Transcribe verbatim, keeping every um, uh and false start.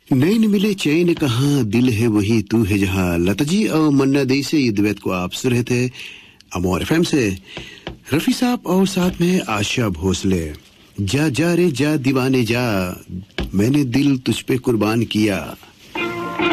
नैन मिले चैन कहाँ, दिल है वही तू है जहाँ। लता जी और मन्ना दे से ये दुएट को आप सुन रहे थे अमोर एफएम से। रफी साहब और साथ में आशा भोसले। जा जा रे जा दीवाने जा, मैंने दिल तुझ पे कुर्बान किया।